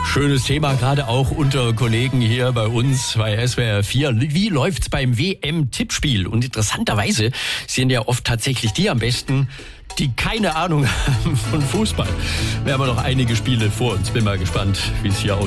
Schönes Thema, gerade auch unter Kollegen hier bei uns bei SWR 4. Wie läuft's beim WM-Tippspiel? Und interessanterweise sind ja oft tatsächlich die am besten, die keine Ahnung haben von Fußball. Wir haben noch einige Spiele vor uns. Bin mal gespannt, wie es hier aussieht.